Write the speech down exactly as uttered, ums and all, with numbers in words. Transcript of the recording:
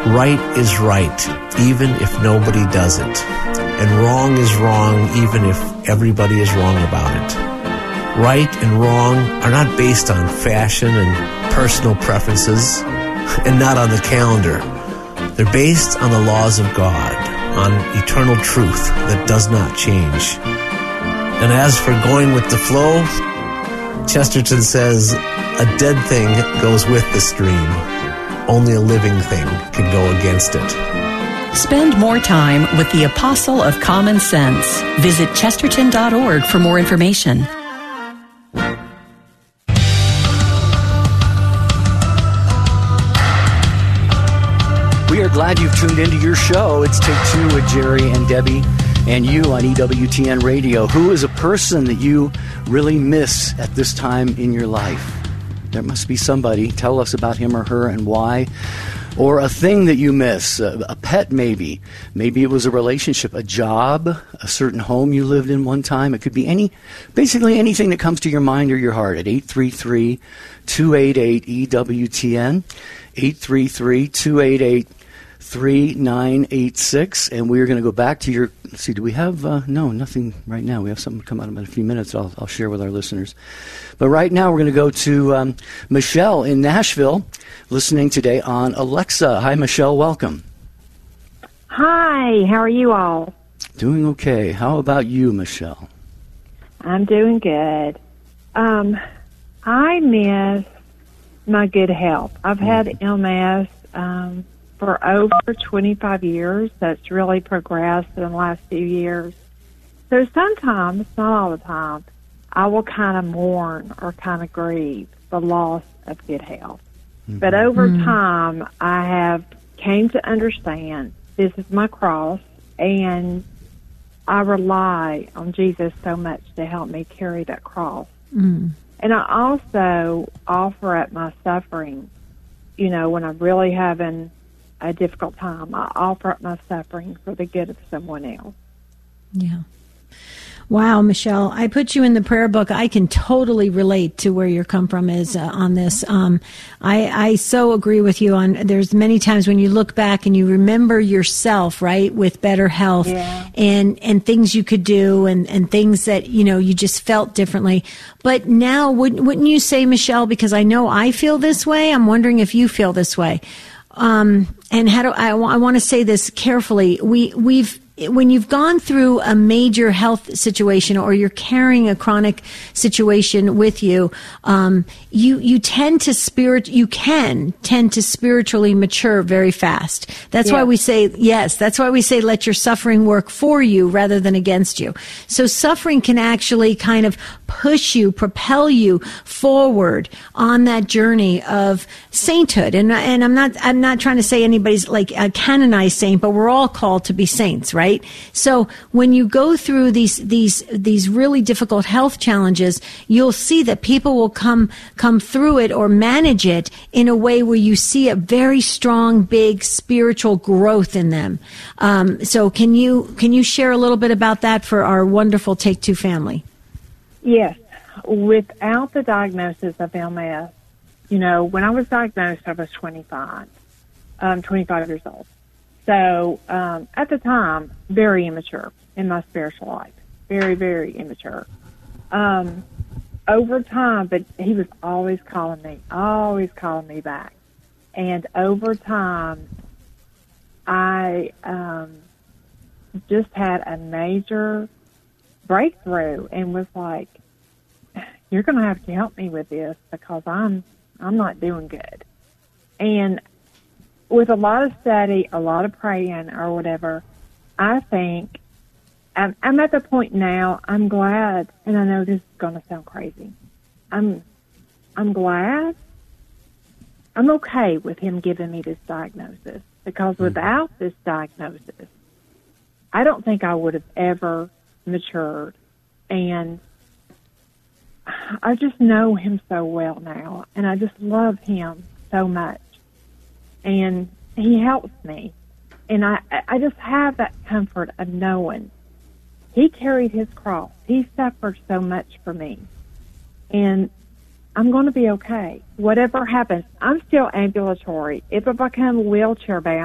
Right is right, even if nobody does it. And wrong is wrong, even if everybody is wrong about it. Right and wrong are not based on fashion and personal preferences, and not on the calendar. They're based on the laws of God, on eternal truth that does not change. And as for going with the flow, Chesterton says, a dead thing goes with the stream. Only a living thing can go against it. Spend more time with the Apostle of Common Sense. Visit chesterton dot org for more information. We are glad you've tuned into your show. It's Take Two with Jerry and Debbie and you on E W T N Radio. Who is a person that you really miss at this time in your life? There must be somebody. Tell us about him or her and why. Or a thing that you miss, a, a pet maybe. Maybe it was a relationship, a job, a certain home you lived in one time. It could be any, basically anything that comes to your mind or your heart at eight three three, two eight eight, E W T N, eight three three, two eight eight, three nine eight six. And we're going to go back to your, let's see, do we have, uh, no, nothing right now. We have something come out in a few minutes I'll, I'll share with our listeners. But right now we're going to go to um, Michelle in Nashville, listening today on Alexa. Hi, Michelle. Welcome. Hi. How are you all? Doing okay. How about you, Michelle? I'm doing good. Um, I miss my good health. I've had M S um, for over twenty-five years. That's really progressed in the last few years. So sometimes, not all the time, I will kind of mourn or kind of grieve the loss of good health. Mm-hmm. But over mm-hmm. time, I have came to understand this is my cross, and I rely on Jesus so much to help me carry that cross. Mm-hmm. And I also offer up my suffering. You know, when I'm really having a difficult time, I offer up my suffering for the good of someone else. Yeah. Wow, Michelle, I put you in the prayer book. I can totally relate to where your come from is uh, on this. Um, I, I so agree with you on, there's many times when you look back and you remember yourself, right, with better health yeah. and, and things you could do and, and things that, you know, you just felt differently. But now, wouldn't, wouldn't you say, Michelle, because I know I feel this way, I'm wondering if you feel this way. Um, and how do I, I want to say this carefully. We, we've, when you've gone through a major health situation or you're carrying a chronic situation with you, um, you, you tend to spirit, you can tend to spiritually mature very fast. That's yeah. why we say, yes, that's why we say, let your suffering work for you rather than against you. So suffering can actually kind of push you, propel you forward on that journey of sainthood. And, and I'm not, I'm not trying to say anybody's like a canonized saint, but we're all called to be saints, right? So when you go through these these these really difficult health challenges, you'll see that people will come come through it or manage it in a way where you see a very strong, big spiritual growth in them. Um, so can you can you share a little bit about that for our wonderful Take Two family? Yes. Without the diagnosis of M S, you know, when I was diagnosed, I was twenty-five, um, twenty-five years old. So um, at the time, very immature in my spiritual life, very, very immature. Um, over time, but he was always calling me, always calling me back. And over time, I um, just had a major breakthrough and was like, you're going to have to help me with this because I'm I'm not doing good. And with a lot of study, a lot of praying or whatever, I think I'm, I'm at the point now, I'm glad, and I know this is going to sound crazy. I'm, I'm glad. I'm okay with him giving me this diagnosis because without this diagnosis, I don't think I would have ever matured. And I just know him so well now, and I just love him so much. And he helps me. And I, I just have that comfort of knowing he carried his cross. He suffered so much for me. And I'm going to be okay. Whatever happens, I'm still ambulatory. If I become wheelchair bound,